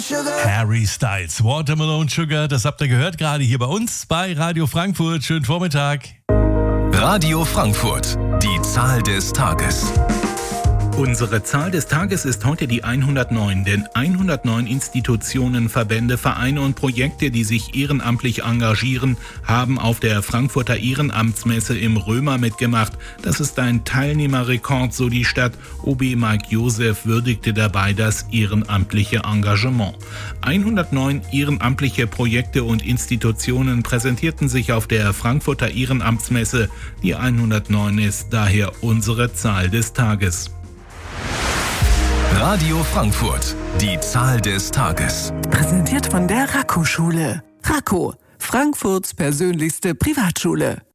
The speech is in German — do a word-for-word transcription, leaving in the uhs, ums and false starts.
Harry Styles, Watermelon Sugar, das habt ihr gehört gerade hier bei uns bei Radio Frankfurt. Schönen Vormittag. Radio Frankfurt, die Zahl des Tages. Unsere Zahl des Tages ist heute die hundertneun, denn hundertneun Institutionen, Verbände, Vereine und Projekte, die sich ehrenamtlich engagieren, haben auf der Frankfurter Ehrenamtsmesse im Römer mitgemacht. Das ist ein Teilnehmerrekord, so die Stadt. O B Mike Josef würdigte dabei das ehrenamtliche Engagement. hundertneun ehrenamtliche Projekte und Institutionen präsentierten sich auf der Frankfurter Ehrenamtsmesse. Die hundertneun ist daher unsere Zahl des Tages. Radio Frankfurt, die Zahl des Tages. Präsentiert von der Racco-Schule. Racco, Frankfurts persönlichste Privatschule.